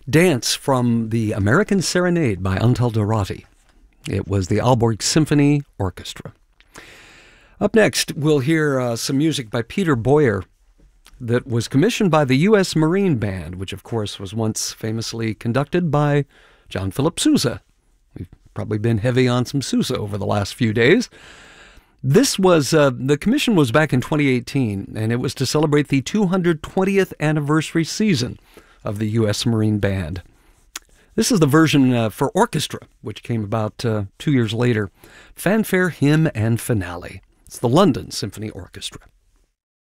Dance from the American Serenade by Antal It was the Aalborg Symphony Orchestra. Up next, we'll hear some music by Peter Boyer that was commissioned by the U.S. Marine Band, which, of course, was once famously conducted by John Philip Sousa. We've probably been heavy on some Sousa over the last few days. This was, the commission was back in 2018, and it was to celebrate the 220th anniversary season of the U.S. Marine Band. This is the version for orchestra, which came about 2 years later. Fanfare, Hymn, and Finale. It's the London Symphony Orchestra.